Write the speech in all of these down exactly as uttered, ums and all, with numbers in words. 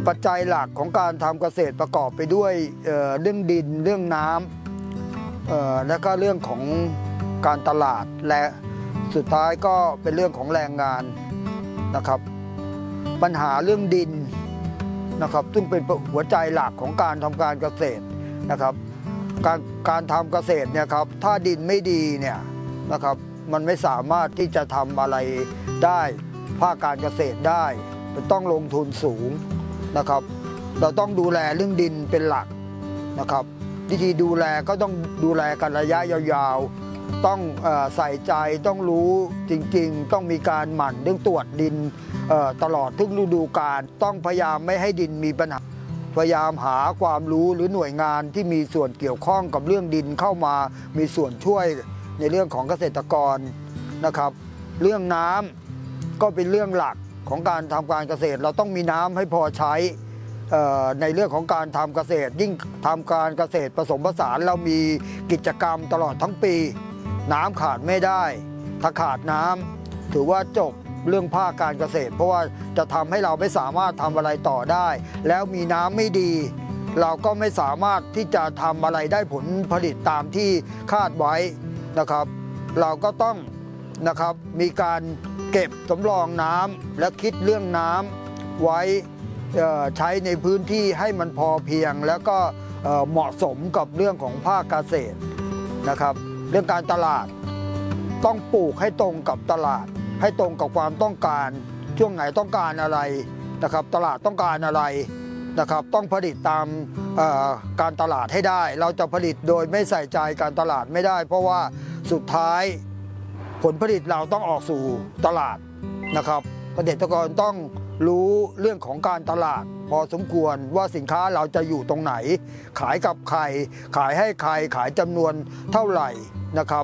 ปัจจัยหลักของการทำเกษตรประกอบไปด้วย เอ่อ เรื่องดินเรื่องน้ำเอ่อและก็เรื่องของการตลาดและสุดท้ายก็เป็นเรื่องของแรงงานนะครับปัญหาเรื่องดินนะครับซึ่งเป็นหัวใจหลักของการทำการเกษตรนะครับการการทำเกษตรเนี่ยครับถ้าดินไม่ดีเนี่ยนะครับมันไม่สามารถที่จะทำอะไรได้ภาคการเกษตรได้มันต้องลงทุนสูงนะครับเราต้องดูแลเรื่องดินเป็นหลักนะครับวิธีดูแลก็ต้องดูแลกันระยะยาวๆต้องเอ่อใส่ใจต้องรู้จริงๆต้องมีการหมั่นเรื่องตรวจดินเอ่อตลอดทุกฤดูกาลต้องพยายามไม่ให้ดินมีปัญหาพยายามหาความรู้หรือหน่วยงานที่มีส่วนเกี่ยวข้องกับเรื่องดินเข้ามามีส่วนช่วยในเรื่องของเกษตรกรนะครับเรื่องน้ำก็เป็นเรื่องหลักของการทำการเกษตรเราต้องมีน้ำให้พอใช้ในเรื่องของการทำเกษตรยิ่งทำการเกษตรผสมผสานเรามีกิจกรรมตลอดทั้งปีน้ำขาดไม่ได้ถ้าขาดน้ำถือว่าจบเรื่องภาคการเกษตรเพราะว่าจะทำให้เราไม่สามารถทำอะไรต่อได้แล้วมีน้ำไม่ดีเราก็ไม่สามารถที่จะทำอะไรได้ผลผลิตตามที่คาดไว้นะครับเราก็ต้องนะครับมีการเก็บสำรองน้ำและคิดเรื่องน้ำไว้ใช้ในพื้นที่ให้มันพอเพียงแล้วก็เหมาะสมกับเรื่องของภาคเกษตรนะครับเรื่องการตลาดต้องปลูกให้ตรงกับตลาดให้ตรงกับความต้องการช่วงไหนต้องการอะไรนะครับตลาดต้องการอะไรนะครับต้องผลิตตามการตลาดให้ได้เราจะผลิตโดยไม่ใส่ใจการตลาดไม่ได้เพราะว่าสุดท้ายผลผลิตเราต้องออกสู่ตลาดนะครับเกษตรกรต้องรู้เรื่องของการตลาดพอสมควรว่าสินค้าเราจะอยู่ตรงไหนขายกับใครขายให้ใครขายจำนวนเท่าไหร่นะครับ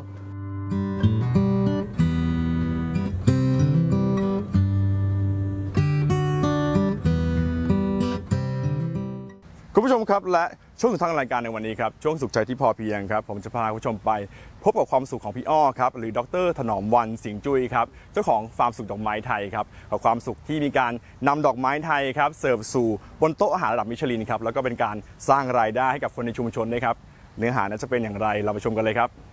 คุณผู้ชมครับและช่วงสุดท้ายรายการในวันนี้ครับช่วงสุขใจที่พอเพียงครับผมจะพาคุณผู้ชมไปพบกับความสุขของพี่อ้อครับหรือดร.ถนอมวรรณสิงห์จุ้ยครับเจ้าของฟาร์มสุขดอกไม้ไทยครับกับความสุขที่มีการนำดอกไม้ไทยครับเสิร์ฟสู่บนโต๊ะอาหารระดับมิชลินครับแล้วก็เป็นการสร้างรายได้ให้กับคนในชุมชนด้วยครับเนื้อหานั้นจะเป็นอย่างไรเราไปชมกันเลยครับ